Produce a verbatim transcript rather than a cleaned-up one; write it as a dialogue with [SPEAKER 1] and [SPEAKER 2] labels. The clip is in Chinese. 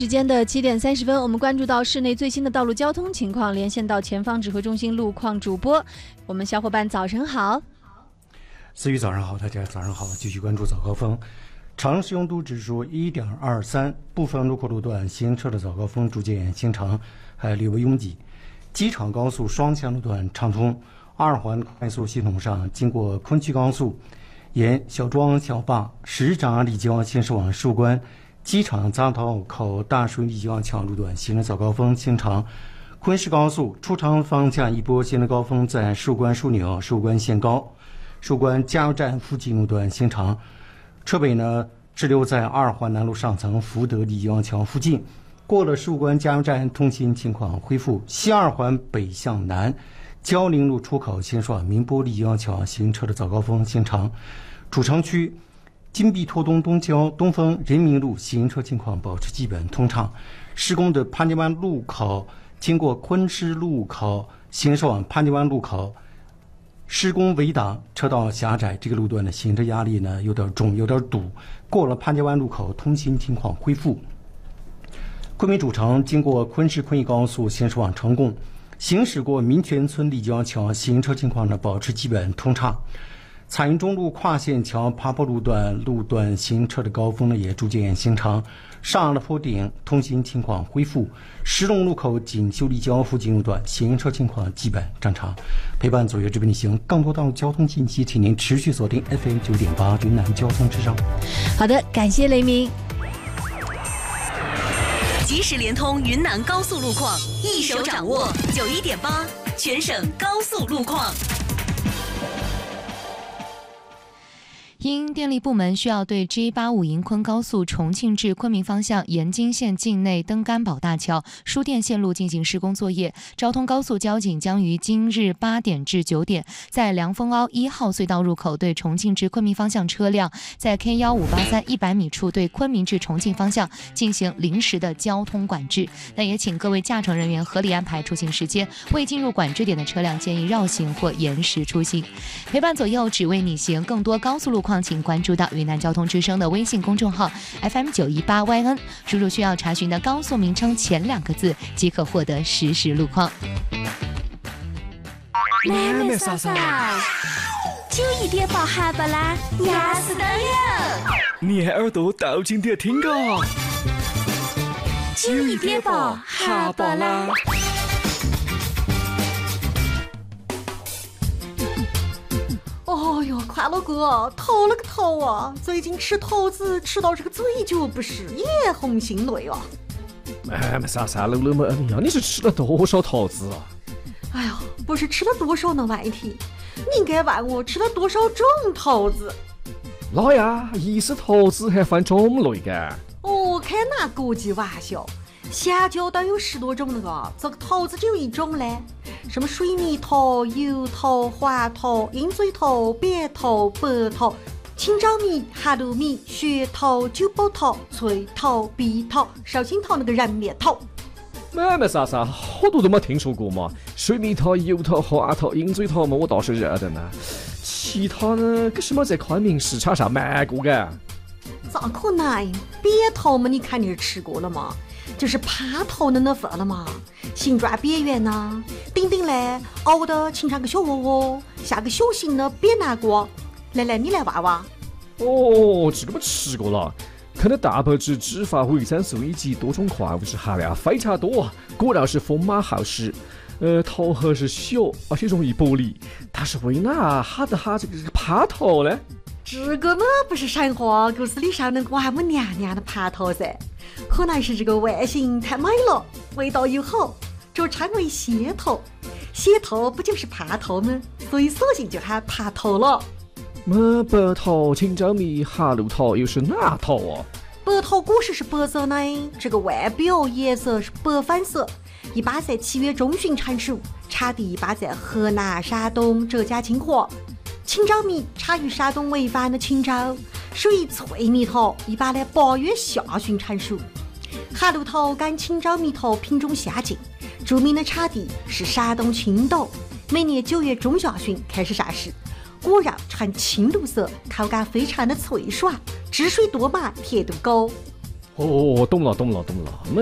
[SPEAKER 1] 时间的七点三十分，我们关注到市内最新的道路交通情况，连线到前方指挥中心路况主播，我们小伙伴早晨好。
[SPEAKER 2] 思雨早上好，大家早上好，继续关注早高峰。长时拥堵指数 一点二三， 部分路口路段行车的早高峰逐渐形成，还略微拥挤。机场高速双向路段畅通，二环快速系统上经过昆曲高速沿小庄小坝石闸立交行驶往树关，机场匝道口大水立交桥路段行人早高峰形成。昆石高速出昌方向一波行人高峰在树关枢纽、树关限高、树关加油站附近路段形成。车北呢滞留在二环南路上层福德立交桥附近，过了树关加油站通行情况恢复。西二环北向南焦陵路出口行驶往民波立交桥行车的早高峰形成。主城区金碧拓东东郊东风人民路行车情况保持基本通畅。施工的潘家湾路口经过昆石路口行驶往潘家湾路口，施工围挡，车道狭窄，这个路段的行车压力呢有点重，有点堵。过了潘家湾路口，通行情况恢复。昆明主城经过昆石昆义高速行驶往成贡，行驶过民权村立交桥，行车情况呢保持基本通畅。彩云中路跨线桥爬坡路段路段行车的高峰呢也逐渐形成，上了坡顶通行情况恢复。石龙路口锦绣立交附近路段行车情况基本正常。陪伴左右这边的行，更多道路交通信息，请您持续锁定 F M 九点八云南交通之声。
[SPEAKER 1] 好的，感谢雷鸣。
[SPEAKER 3] 即时联通云南高速路况，一手掌握九一点八全省高速路况。
[SPEAKER 4] 因电力部门需要对 G 八五 银昆高速重庆至昆明方向盐津县境内登干宝大桥输电线路进行施工作业，昭通高速交警将于今日八点至九点，在凉风凹一号隧道入口对重庆至昆明方向车辆，在 K 一五八三 一百米处对昆明至重庆方向进行临时的交通管制。那也请各位驾乘人员合理安排出行时间，未进入管制点的车辆建议绕行或延时出行。陪伴左右，只为你行。更多高速路况请关注到云南交通之声的微信公众号 F M 九一八 Y N， 输入需要查询的高速名称前两个字即可获得实时路况。
[SPEAKER 5] 妹妹嫂嫂，九一点八哈巴啦，压死的哟！
[SPEAKER 6] 你还耳朵倒进点听个，
[SPEAKER 5] 九一点八哈巴啦。
[SPEAKER 7] 哦哟，快乐哥，头了个头啊！最近吃桃子吃到这个嘴角不是也红心累啊！
[SPEAKER 6] 哎，啥啥露露嘛，哎呀，你是吃了多少桃子啊？
[SPEAKER 7] 哎呀，不是吃了多少那问题，你应该问我吃了多少种桃子。
[SPEAKER 6] 哪呀，一是桃子还分种类的？
[SPEAKER 7] 哦，开哪国际玩笑？香蕉都有十多种了个，这个桃子只有一种嘞。什么水蜜桃、油桃、黄桃、鹰嘴桃、扁桃、白桃、青枣米、哈鲁米、雪桃、九宝桃、翠桃、碧桃、绍兴桃那个人面桃。
[SPEAKER 6] 妹妹啥啥，好多都没听说过嘛。水蜜桃、油桃、黄桃、鹰嘴桃嘛，我倒是认得呢。其他呢，可是没在昆明市场上卖过的。
[SPEAKER 7] 咋可能？扁桃嘛，你肯定是吃过了嘛。就是耙头的那份了嘛，形状扁圆呐，顶顶嘞凹的形成个小窝窝，像个小型的扁南瓜。来来，你来挖挖。
[SPEAKER 6] 哦，这个我吃过了，看到蛋白质、脂肪、维生素以及多种矿物质含量非常多，果然是风马好食。呃，头核是小，而且容易剥离，但是为哪哈得哈这个耙头呢？
[SPEAKER 7] 这个嘛不是神话故事里上那个王母娘娘的耙头噻，可能是这个外形太美了，味道又好，就称为蟹头。蟹头不就是耙头吗？所以索性就喊耙头了。
[SPEAKER 6] 么白头、青椒米、哈鲁头又是哪头啊？
[SPEAKER 7] 白头果实是白色的，这个外表颜色是白粉色，一般在七月中旬成熟，产地一般在河南、山东、浙江、清华。青枣米产于山东潍坊的青枣，属于脆蜜桃，一般在八月下旬成熟。哈鲁桃跟青枣蜜桃品种相近，著名的产地是山东青岛，每年九月中下旬开始上市，果肉呈青绿色，口感非常的脆爽，汁水多满，甜度高。
[SPEAKER 6] 哦，懂了懂了懂了。